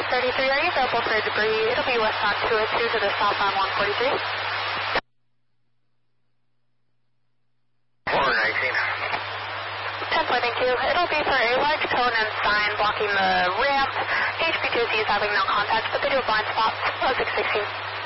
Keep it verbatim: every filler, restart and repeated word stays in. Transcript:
thirty-three, are you available for debris? It'll be westbound two oh two to the southbound one forty-three. four nineteen. ten four, thank you. It'll be for a large cone and sign blocking the ramp. H P two C is having no contact, but they do a blind spot. oh six sixteen.